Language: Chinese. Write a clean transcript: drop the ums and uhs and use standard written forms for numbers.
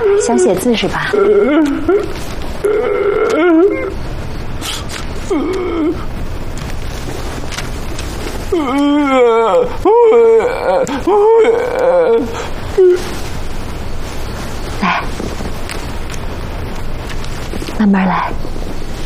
想写字是吧？来，慢慢来。